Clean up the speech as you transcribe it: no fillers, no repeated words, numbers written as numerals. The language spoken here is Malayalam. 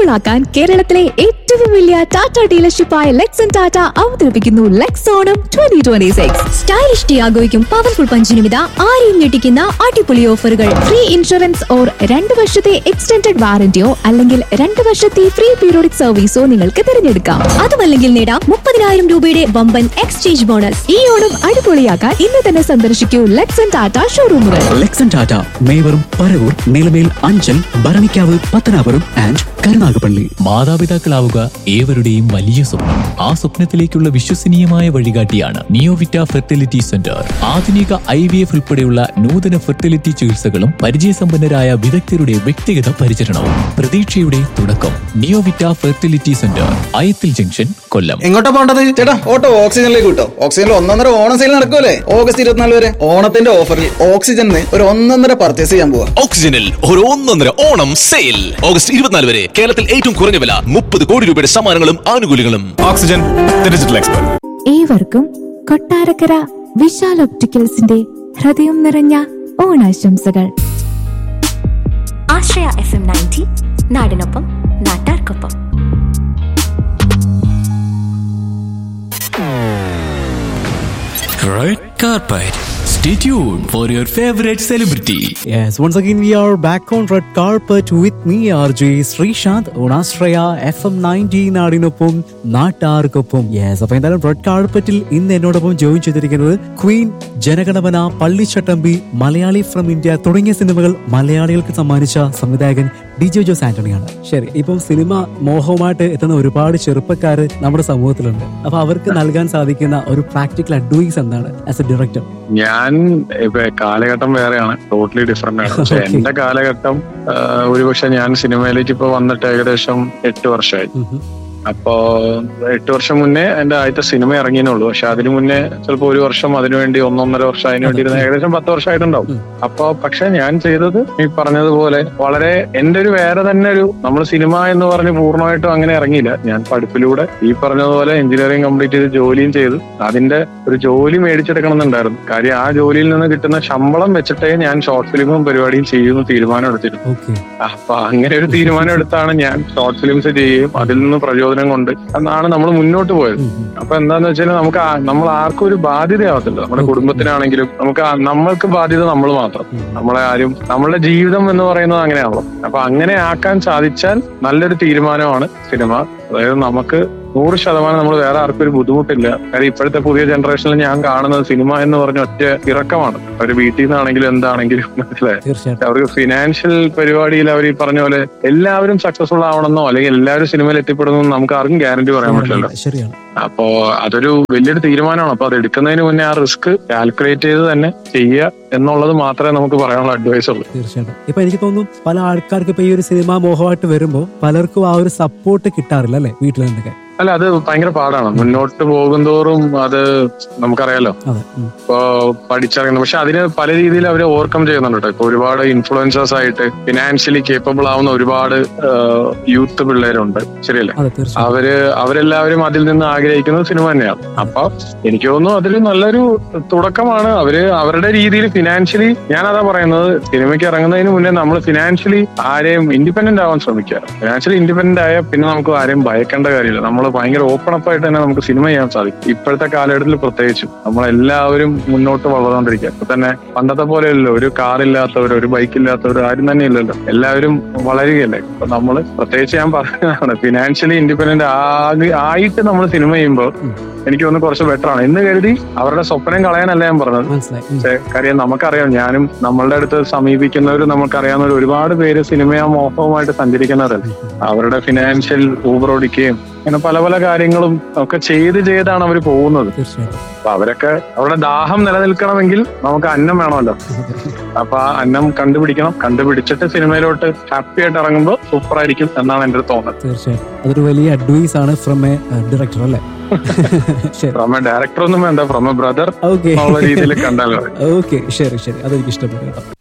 കളർഫുൾ ആക്കാൻ കേരളത്തിലെ ഏറ്റവും വലിയ ടാറ്റ ഡീലർഷിപ്പായ ലെക്സൺ ടാറ്റ അവതരിപ്പിക്കുന്നു ലെക്സ് ഓണം 2026. സ്റ്റൈലിഷ് ടിയാഗോയ്ക്കും പവർഫുൾ പഞ്ചിനുമിത ആരെയും ഞെട്ടിക്കുന്ന അടിപൊളി ഓഫറുകൾ. ഫ്രീ ഇൻഷുറൻസ് ഓർ 2 വർഷത്തെ എക്സ്റ്റൻഡഡ് വാറന്റിയോ അല്ലെങ്കിൽ 2 വർഷത്തെ ഫ്രീ പീരിയോഡിക് സർവീസോ നിങ്ങൾക്ക് തിരഞ്ഞെടുക്കാം. അതുമല്ലെങ്കിൽ നേടാം 30,000 രൂപയുടെ വമ്പൻ എക്സ്ചേഞ്ച് ബോണസ്. ഈ ഓണം അടിപൊളിയാക്കാൻ ഇന്ന് തന്നെ സന്ദർശിക്കൂ ലെക്സൺ ടാറ്റ ഷോറൂമുകൾ. ലെക്സൺ ടാറ്റ മേവറും പരവൂർ നിലമേൽ അഞ്ചൽ ഭരണിക്കാവ് പത്തനാപുരം ആൻഡ് കരുനാഗപ്പള്ളി. മാതാപിതാക്കളാവുക ഏവരുടെയും വലിയ സ്വപ്നം. ആ സ്വപ്നത്തിലേക്കുള്ള വിശ്വസനീയമായ വഴികാട്ടിയാണ് നിയോവിറ്റ ഫെർട്ടിലിറ്റി സെന്റർ. ആധുനിക IVF ഉൾപ്പെടെയുള്ള നൂതന ഫെർട്ടിലിറ്റി ചികിത്സകളും പരിചയസമ്പന്നരായ വിദഗ്ധരുടെ വ്യക്തിഗത പരിചരണവും പ്രതീക്ഷയുടെ തുടക്കം. നിയോവിറ്റ ഫെർട്ടിലിറ്റി സെന്റർ, അയത്തിൽ ജംഗ്ഷൻ, കൊല്ലം. എങ്ങോട്ടാ പോകേണ്ടത് ചേട്ടാ? ഓട്ടോ ഓക്സിജനിലേക്ക് കിട്ടോ. ഓക്സിജനിൽ 1.5 ഓണം സെയിൽ നടക്കുമല്ലേ August 24 വരെ. ഓണത്തിന്റെ ഓഫറിൽ ഓക്സിജനിൽ ഒരു 1.5 പർച്ചേസ് ചെയ്യാൻ പോവാ. ഓക്സിജനിൽ ഒരു 1.5 ഓണം സെയിൽ August 24 വരെ. കേരളത്തിൽ ഏറ്റവും കുറഞ്ഞ വില, 30 കോടി രൂപയുടെ സമ്മാനങ്ങളും ആനുകൂല്യങ്ങളും. Oxygen, digital expert. ഏവർക്കും കൊട്ടാരക്കര വിശാൽ ഒപ്റ്റിക്കൽസിന്റെ ഹൃദയം നിറഞ്ഞ ഓണാശംസകൾ. ആശ്രയ FM 90 നാടിനൊപ്പം നാട്ടാർക്കൊപ്പം. Red carpet. Stay tuned for your favorite celebrity. Yes, once again we are back on red carpet with me RJ Srishant on Astraya FM 90 നാടിനൊപ്പം നാട്ടാർക്കൊപ്പം. യെസ്, അപ്പൊ എന്തായാലും റെഡ് കാർപ്പറ്റിൽ ഇന്ന് എന്നോടൊപ്പം ജോയിൻ ചെയ്തിരിക്കുന്നത് Queen, Jana Gana Mana, Pallichattambi, Malayali from India തുടങ്ങിയ സിനിമകൾ മലയാളികൾക്ക് സമ്മാനിച്ച സംവിധായകൻ ഡിജോ ജോസ് ആന്റണിയാണ്. ശരി, ഇപ്പം സിനിമ മോഹവുമായിട്ട് എത്തുന്ന ഒരുപാട് ചെറുപ്പക്കാര് നമ്മുടെ സമൂഹത്തിലുണ്ട്. അപ്പൊ അവർക്ക് നൽകാൻ സാധിക്കുന്ന ഒരു പ്രാക്ടിക്കൽ അഡ്വൈസ് എന്താണ് ആസ് എ ഡയറക്ടർ? ഞാൻ ഇപ്പൊ കാലഘട്ടം വേറെയാണ്, ടോട്ടലി ഡിഫറെന്റ് ആണ്. പക്ഷെ എന്റെ കാലഘട്ടം ഒരുപക്ഷെ ഞാൻ സിനിമയിലേക്ക് ഇപ്പൊ വന്നിട്ട് ഏകദേശം 8 വർഷമായി. അപ്പോ 8 വർഷം മുന്നേ എന്റെ ആദ്യത്തെ സിനിമ ഇറങ്ങിയുള്ളൂ. പക്ഷെ അതിനു മുന്നേ ചിലപ്പോ 1 വർഷം അതിനുവേണ്ടി 1.5 വർഷം അതിനുവേണ്ടി ഇരുന്ന് ഏകദേശം 10 വർഷമായിട്ടുണ്ടാവും. അപ്പൊ പക്ഷെ ഞാൻ ചെയ്തത് ഈ പറഞ്ഞതുപോലെ വളരെ എന്റെ ഒരു വേറെ തന്നെ ഒരു, നമ്മൾ സിനിമ എന്ന് പറഞ്ഞ് പൂർണ്ണമായിട്ടും അങ്ങനെ ഇറങ്ങിയില്ല. ഞാൻ പഠിപ്പിലൂടെ ഈ പറഞ്ഞതുപോലെ എഞ്ചിനീയറിംഗ് കംപ്ലീറ്റ് ചെയ്ത് ജോലിയും ചെയ്ത് അതിന്റെ ഒരു ജോലി മേടിച്ചെടുക്കണം എന്നുണ്ടായിരുന്നു. കാര്യം ആ ജോലിയിൽ നിന്ന് കിട്ടുന്ന ശമ്പളം വെച്ചിട്ടേ ഞാൻ ഷോർട്ട് ഫിലിമും പരിപാടിയും ചെയ്യുന്ന തീരുമാനം എടുത്തിരുന്നു. അപ്പൊ അങ്ങനെ ഒരു തീരുമാനം എടുത്താണ് ഞാൻ ഷോർട്ട് ഫിലിംസ് ചെയ്യുകയും അതിൽ നിന്ന് പ്രചോദനം കൊണ്ട് എന്നാണ് നമ്മൾ മുന്നോട്ട് പോയത്. അപ്പൊ എന്താന്ന് വെച്ചാൽ നമ്മൾ ആർക്കും ഒരു ബാധ്യതയാവത്തില്ല. നമ്മുടെ കുടുംബത്തിനാണെങ്കിലും നമ്മൾക്ക് ബാധ്യത നമ്മൾ മാത്രം. നമ്മളെ ആരും, നമ്മളുടെ ജീവിതം എന്ന് പറയുന്നത് അങ്ങനെയാണല്ലോ. അപ്പൊ അങ്ങനെ ആക്കാൻ സാധിച്ചാൽ നല്ലൊരു തീരുമാനമാണ് സിനിമ. അതായത് നമുക്ക് 100% നമ്മൾ വേറെ ആർക്കും ഒരു ബുദ്ധിമുട്ടില്ല. കാര്യം ഇപ്പോഴത്തെ പുതിയ ജനറേഷനിൽ ഞാൻ കാണുന്നത് സിനിമ എന്ന് പറഞ്ഞ ഒറ്റ ഇറക്കമാണ്. അവർ വീട്ടിൽ നിന്നാണെങ്കിലും എന്താണെങ്കിലും മനസ്സിലായി, അവർക്ക് ഫിനാൻഷ്യൽ പരിപാടിയിൽ അവർ ഈ പറഞ്ഞ പോലെ എല്ലാവരും സക്സസ്ഫുൾ ആവണമെന്നോ അല്ലെങ്കിൽ എല്ലാവരും സിനിമയിൽ എത്തിപ്പെടുന്നോ നമുക്ക് ആർക്കും ഗ്യാരണ്ടി പറയാൻ പറ്റില്ലല്ലോ. അപ്പോ അതൊരു വലിയൊരു തീരുമാനമാണ്. അപ്പൊ അത് എടുക്കുന്നതിന് മുന്നേ ആ റിസ്ക് കാൽക്കുലേറ്റ് ചെയ്ത് തന്നെ ചെയ്യുക എന്നുള്ളത് മാത്രമേ നമുക്ക് പറയാനുള്ള അഡ്വൈസ് ഉള്ളൂ. തീർച്ചയായിട്ടും. ഇപ്പൊ എനിക്ക് തോന്നുന്നു പല ആൾക്കാർക്ക് ഇപ്പൊ ഈ ഒരു സിനിമ മോഹമായിട്ട് വരുമ്പോ പലർക്കും ആ ഒരു സപ്പോർട്ട് കിട്ടാറില്ല അല്ലെ വീട്ടിൽ നിന്നൊക്കെ? അല്ല, അത് ഭയങ്കര പാടാണ്. മുന്നോട്ട് പോകുന്തോറും അത് നമുക്കറിയാലോ. ഇപ്പൊ പഠിച്ചിറങ്ങുന്നു. പക്ഷെ അതിന് പല രീതിയിൽ അവര് ഓവർകം ചെയ്യുന്നുണ്ട് കേട്ടോ. ഇപ്പൊ ഒരുപാട് ഇൻഫ്ലുവൻസേഴ്സ് ആയിട്ട് ഫിനാൻഷ്യലി കേപ്പബിൾ ആവുന്ന ഒരുപാട് യൂത്ത് പിള്ളേരുണ്ട്, ശരിയല്ലേ? അവരെല്ലാവരും അതിൽ നിന്ന് ആഗ്രഹിക്കുന്നത് സിനിമ തന്നെയാണ്. അപ്പൊ എനിക്ക് തോന്നുന്നു അതൊരു നല്ലൊരു തുടക്കമാണ്. അവര് അവരുടെ രീതിയിൽ ഫിനാൻഷ്യലി, ഞാനതാ പറയുന്നത്, സിനിമയ്ക്ക് ഇറങ്ങുന്നതിന് മുന്നേ നമ്മൾ ഫിനാൻഷ്യലി ആരെയും ഇൻഡിപെൻഡന്റ് ആവാൻ ശ്രമിക്കുക. ഫിനാൻഷ്യലി ഇൻഡിപെൻഡന്റ് ആയാൽ പിന്നെ നമുക്ക് ആരെയും ഭയക്കേണ്ട കാര്യമില്ല. നമ്മൾ ഭയങ്കര ഓപ്പൺ അപ്പ് ആയിട്ട് തന്നെ നമുക്ക് സിനിമ ചെയ്യാൻ സാധിക്കും. ഇപ്പോഴത്തെ കാലഘട്ടത്തിൽ പ്രത്യേകിച്ചും നമ്മളെല്ലാവരും മുന്നോട്ട് വളർന്നുകൊണ്ടിരിക്കുക. ഇപ്പൊ തന്നെ പണ്ടത്തെ പോലെയല്ലോ, ഒരു കാറില്ലാത്തവർ, ഒരു ബൈക്കില്ലാത്തവർ ആരും തന്നെ ഇല്ലല്ലോ. എല്ലാവരും വളരുകയല്ലേ. അപ്പൊ നമ്മൾ പ്രത്യേകിച്ച് ഞാൻ പറയുന്നതാണ്, ഫിനാൻഷ്യലി ഇൻഡിപെൻഡന്റ് ആയിട്ട് നമ്മൾ സിനിമ ചെയ്യുമ്പോൾ എനിക്ക് തോന്നുന്നു കുറച്ച് ബെറ്റർ ആണ് എന്ന് കരുതി അവരുടെ സ്വപ്നം കളയാനല്ല ഞാൻ പറഞ്ഞത്. പക്ഷേ കാര്യം നമുക്കറിയാം, ഞാനും നമ്മളുടെ അടുത്ത് സമീപിക്കുന്നവരും നമുക്കറിയാവുന്ന ഒരുപാട് പേര് സിനിമയാ മോഹവുമായിട്ട് സഞ്ചരിക്കുന്നവരല്ലേ. അവരുടെ ഫിനാൻഷ്യൽ ഊബറോടിക്കുകയും അങ്ങനെ പല പല കാര്യങ്ങളും ഒക്കെ ചെയ്താണ് അവർ പോകുന്നത്. അപ്പൊ അവരൊക്കെ അവരുടെ ദാഹം നിലനിൽക്കണമെങ്കിൽ നമുക്ക് അന്നം വേണമല്ലോ. അപ്പൊ ആ അന്നം കണ്ടുപിടിച്ചിട്ട് സിനിമയിലോട്ട് ഹാപ്പി ആയിട്ട് ഇറങ്ങുമ്പോൾ സൂപ്പർ ആയിരിക്കും എന്നാണ് എന്റെ ഒരു തോന്നൽ. തീർച്ചയായും അതൊരു വലിയ അഡ്വൈസ് ആണ് ഫ്രം എ ഡയറക്ടർ അല്ലേ? ഫ്രം എ ഡയറക്ടർ ഒന്നും വേണ്ട, ഫ്രം എ ബ്രദർ രീതിയിൽ കണ്ടാലോ. ഓക്കെ, ശരി, അതെനിക്ക് ഇഷ്ടപ്പെട്ടു കേട്ടോ.